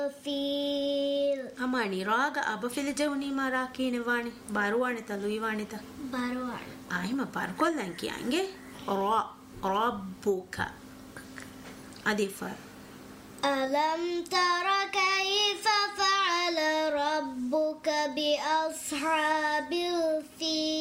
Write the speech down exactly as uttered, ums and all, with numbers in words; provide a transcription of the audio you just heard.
الفيل أماني راغا أبا في الجوني ما راكين واني بارواني تلوي واني تا بارواني آه ما باركول لانكي عنجي را ربك أديفر ألم تر كيف فعل ربك بأصحاب الفيل